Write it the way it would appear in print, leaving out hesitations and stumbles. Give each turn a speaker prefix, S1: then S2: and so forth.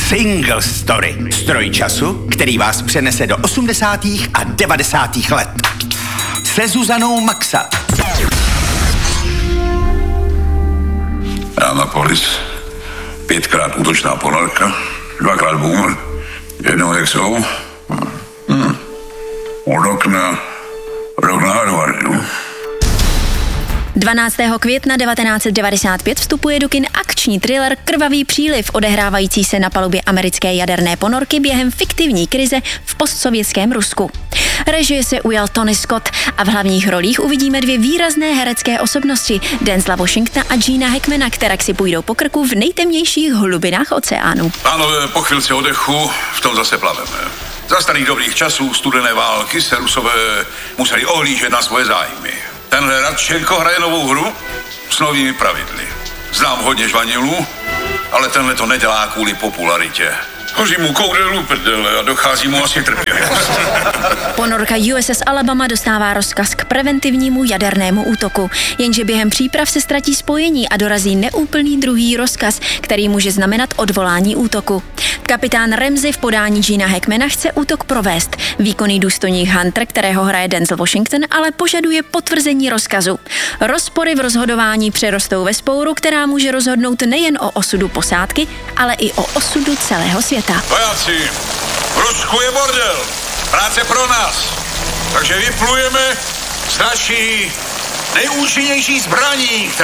S1: Single Story. Stroj času, který vás přenese do 80. a 90. let. Se Zuzanou Maxa.
S2: Rána polis, 5krát útočná ponorka, 2krát boomer, jednou jak jsou. Rok na Harvardu.
S3: 12. května 1995 vstupuje do kin akční thriller Krvavý příliv, odehrávající se na palubě americké jaderné ponorky během fiktivní krize v postsovětském Rusku. Režie se ujal Tony Scott a v hlavních rolích uvidíme dvě výrazné herecké osobnosti, Denzela Washingtona a Gena Hackmana, které si půjdou po krku v nejtemnějších hlubinách oceánu.
S2: Pánové, po chvilce oddechu v tom zase plaveme. Za starých dobrých časů studené války se Rusové museli ohlížet na svoje zájmy. Tenhle Radčenko hraje novou hru s novými pravidly. Znám hodně žvanilů, ale tenhle to nedělá kvůli popularitě. Hoří mu koudelu prdele a dochází mu asi trpělivost.
S3: Ponorka USS Alabama dostává rozkaz k preventivnímu jadernému útoku, jenže během příprav se ztratí spojení a dorazí neúplný druhý rozkaz, který může znamenat odvolání útoku. Kapitán Ramsey v podání Gena Hackmana chce útok provést. Výkonný důstojník Hunter, kterého hraje Denzel Washington, ale požaduje potvrzení rozkazu. Rozpory v rozhodování přerostou ve spouru, která může rozhodnout nejen o osudu posádky, ale i o osudu celého světa.
S2: Vojáci, v Rusku je bordel. Práce pro nás. Takže vyplujeme s naší nejúčinnější zbraní, která